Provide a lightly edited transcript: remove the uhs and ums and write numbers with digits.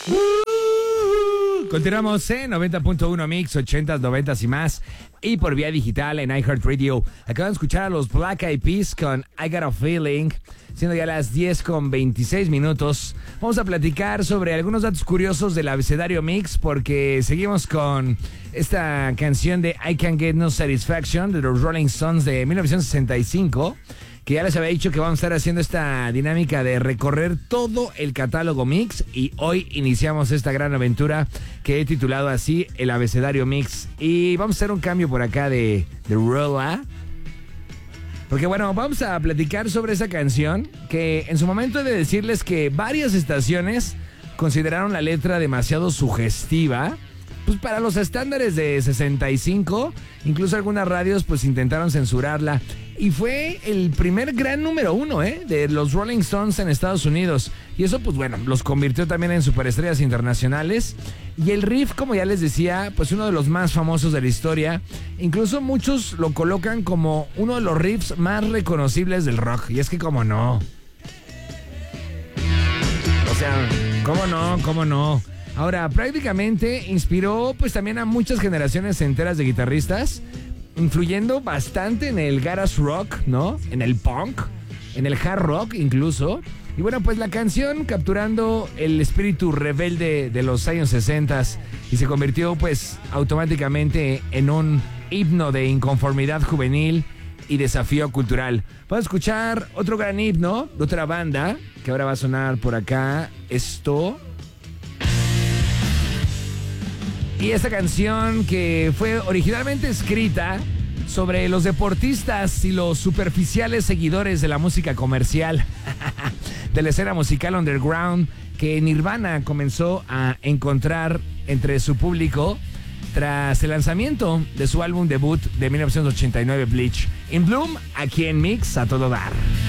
Continuamos en 90.1 Mix, 80s, 90s y más. Y por vía digital en iHeartRadio. Acaban de escuchar a los Black Eyed Peas con I Got a Feeling. Siendo ya las 10:26. Vamos a platicar sobre algunos datos curiosos del abecedario Mix. Porque seguimos con esta canción de I Can't Get No Satisfaction de los Rolling Stones de 1965. Que ya les había dicho que vamos a estar haciendo esta dinámica de recorrer todo el catálogo Mix y hoy iniciamos esta gran aventura que he titulado así, el abecedario Mix. Y vamos a hacer un cambio por acá de rola, porque bueno, vamos a platicar sobre esa canción que en su momento he de decirles que varias estaciones consideraron la letra demasiado sugestiva. Pues para los estándares de 65, incluso algunas radios pues intentaron censurarla. Y fue el primer gran número 1 de los Rolling Stones en Estados Unidos. Y eso pues bueno, los convirtió también en superestrellas internacionales. Y el riff, como ya les decía, pues uno de los más famosos de la historia. Incluso muchos lo colocan como uno de los riffs más reconocibles del rock. Y es que cómo no. O sea, cómo no. Ahora, prácticamente inspiró pues también a muchas generaciones enteras de guitarristas, influyendo bastante en el garage rock, ¿no? En el punk, en el hard rock incluso. Y bueno, pues la canción capturando el espíritu rebelde de los años 60 y se convirtió pues automáticamente en un himno de inconformidad juvenil y desafío cultural. Vamos a escuchar otro gran himno de otra banda que ahora va a sonar por acá. Y esta canción que fue originalmente escrita sobre los deportistas y los superficiales seguidores de la música comercial, de la escena musical underground, que Nirvana comenzó a encontrar entre su público tras el lanzamiento de su álbum debut de 1989, Bleach. In Bloom, aquí en Mix a todo dar.